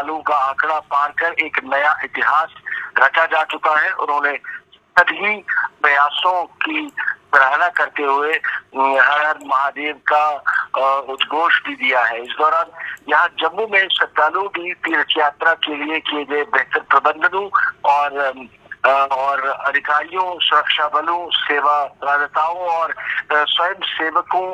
श्रद्धालुओं का आंकड़ा पार कर एक नया इतिहास रचा जा चुका है। उन्होंने सभी प्रयासों की सराहना करते हुए हर हर महादेव का उद्घोष भी दिया है। इस दौरान यहाँ जम्मू में श्रद्धालुओं की तीर्थ यात्रा के लिए किए गए बेहतर प्रबंधनों और अधिकारियों, सुरक्षा बलों, सेवा प्रदाताओं और स्वयं सेवकों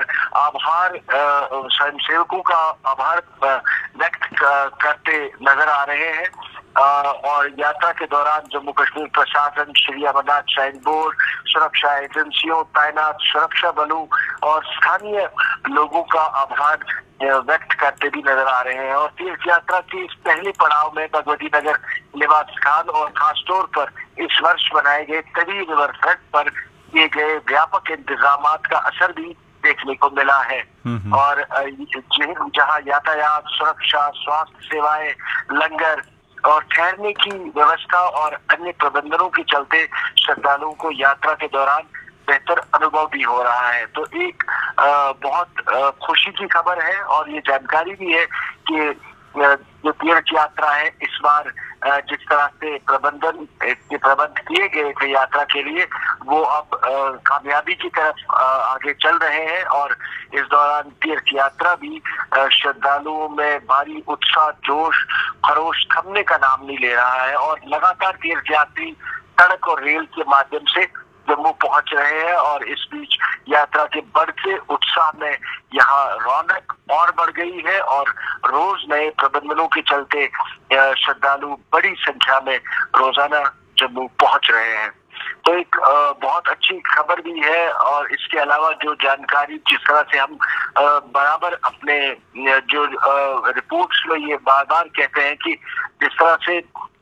का आभार व्यक्त करते नजर आ रहे हैं। और यात्रा के दौरान जम्मू कश्मीर प्रशासन, श्री अमरनाथ श्राइन बोर्ड, सुरक्षा एजेंसियों, तैनात सुरक्षा बलों और स्थानीय लोगों का आभार व्यक्त करते भी नजर आ रहे हैं। और तीर्थ यात्रा के इस पहले पड़ाव में भगवती नगर निवास स्थान और खासतौर पर इस वर्ष बनाए गए तवी रिवर फ्रंट पर किए गए व्यापक इंतजामात का असर भी देखने को मिला है। और जहां यातायात, सुरक्षा, स्वास्थ्य सेवाएं, लंगर और ठहरने की व्यवस्था और अन्य प्रबंधनों के चलते श्रद्धालुओं को यात्रा के दौरान बेहतर अनुभव भी हो रहा है। तो एक बहुत खुशी की खबर है और ये जानकारी भी है कि जो तीर्थ यात्रा है इस बार जिस तरह से प्रबंध किए गए थे यात्रा के लिए, वो अब कामयाबी की तरफ आगे चल रहे हैं। और इस दौरान तीर्थ यात्रा भी श्रद्धालुओं में भारी उत्साह, जोश, खरोश थमने का नाम नहीं ले रहा है। और लगातार तीर्थ यात्री सड़क और रेल के माध्यम से जम्मू पहुंच रहे हैं। और इस बीच यात्रा के बढ़ते उत्साह में यहाँ रौनक और बढ़ गई है और रोज नए प्रबंधनों के चलते श्रद्धालु बड़ी संख्या में रोजाना जम्मू पहुंच रहे हैं। तो एक बहुत अच्छी खबर भी है। और इसके अलावा जो जानकारी जिस तरह से हम बराबर अपने जो रिपोर्ट्स में ये बार बार कहते हैं कि जिस तरह से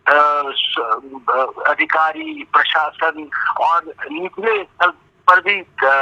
अधिकारी, प्रशासन और निचले स्तर पर भी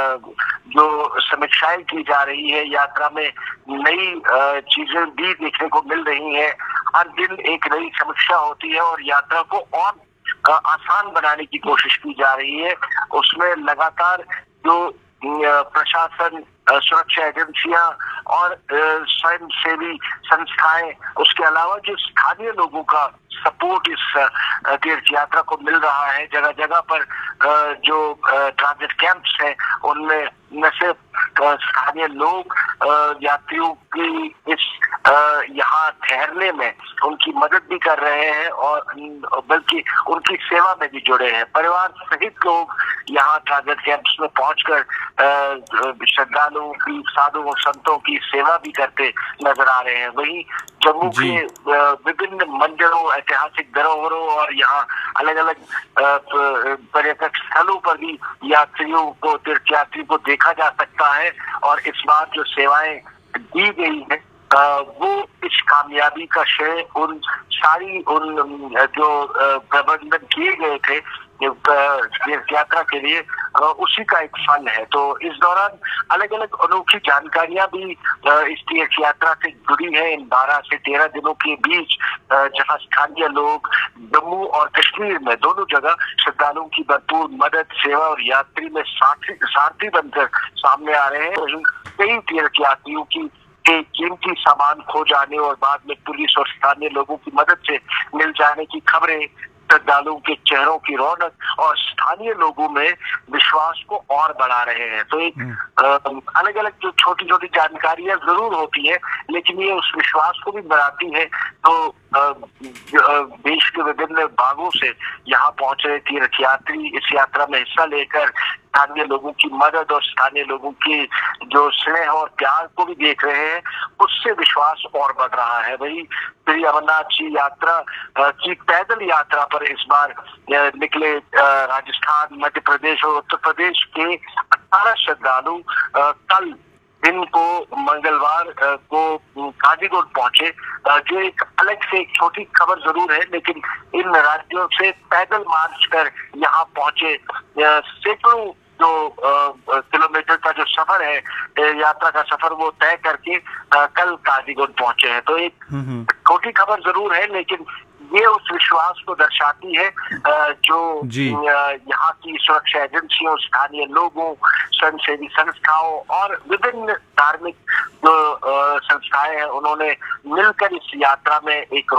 जो समीक्षाएं की जा रही है, यात्रा में नई चीजें भी देखने को मिल रही हैं। हर दिन एक नई समीक्षा होती है और यात्रा को और आसान बनाने की कोशिश की जा रही है। उसमें लगातार जो प्रशासन, सुरक्षा एजेंसियां और स्वयं सेवी संस्थाएं, उसके अलावा जो स्थानीय लोगों का सपोर्ट इस तीर्थ यात्रा को मिल रहा है। जगह जगह पर जो ट्रांजिट कैंप्स हैं उनमें न सिर्फ स्थानीय लोग यात्रियों की इस यहाँ ठहरने में उनकी मदद भी कर रहे हैं और बल्कि उनकी सेवा में भी जुड़े हैं। परिवार सहित लोग यहाँ ट्रांजिट कैंप्स में पहुंचकर श्रद्धालुओं की, साधु और संतों की सेवा भी करते नजर आ रहे हैं। वहीं जम्मू के विभिन्न मंदिरों, ऐतिहासिक धरोहरों और यहाँ अलग अलग पर्यटक स्थलों पर भी तीर्थयात्री को देखा जा सकता है। और इस बार जो सेवाएं दी गई है वो इस कामयाबी का श्रेय उन जो प्रबंधन किए गए थे तीर्थ यात्रा के लिए, उसी का एक फल है। तो इस दौरान अलग अलग अनोखी जानकारियां भी इस तीर्थ यात्रा से जुड़ी है। इन 12 से 13 दिनों के बीच जहां स्थानीय लोग जम्मू और कश्मीर में दोनों जगह श्रद्धालुओं की भरपूर मदद, सेवा और यात्री में सारथी बनकर सामने आ रहे हैं, वहीं कई तीर्थ यात्रियों की कीमती सामान खो जाने और बाद में पुलिस और स्थानीय लोगों की मदद से मिल जाने की खबरें श्रद्धालुओं के चेहरों की रौनक और स्थानीय लोगों में विश्वास को और बढ़ा रहे हैं। तो एक अलग अलग जो छोटी छोटी जानकारियां जरूर होती है, लेकिन ये उस विश्वास को भी बढ़ाती है। तो देश के विभिन्न भागों से यहाँ पहुंच रहे तीर्थ यात्री इस यात्रा में हिस्सा लेकर स्थानीय लोगों की मदद और स्थानीय लोगों की जो स्नेह और प्यार को भी देख रहे हैं, उससे विश्वास और बढ़ रहा है। वही श्री अमरनाथ जी यात्रा की पैदल यात्रा पर इस बार निकले राजस्थान, मध्य प्रदेश और उत्तर प्रदेश के 18 श्रद्धालु कल दिन को मंगलवार को काजीगुंड पहुंचे। जो एक अलग से एक छोटी खबर जरूर है, लेकिन इन राज्यों से पैदल मार्च कर यहाँ पहुंचे सैकड़ों जो किलोमीटर का जो सफर है, यात्रा का सफर, वो तय करके कल काजीगुंड पहुंचे हैं। तो एक छोटी खबर जरूर है, लेकिन ये उस विश्वास को दर्शाती है जो यहाँ की सुरक्षा एजेंसियों, स्थानीय लोगों, स्वयंसेवी संस्थाओं और विभिन्न धार्मिक जो संस्थाएं हैं, उन्होंने मिलकर इस यात्रा में एक